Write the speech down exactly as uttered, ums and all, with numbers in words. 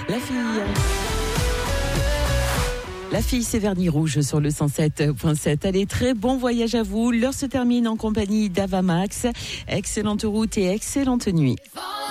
La fille. La fille, c'est Vernis Rouge sur le cent sept point sept. Allez, très bon voyage à vous. L'heure se termine en compagnie d'Ava Max. Excellente route et excellente nuit.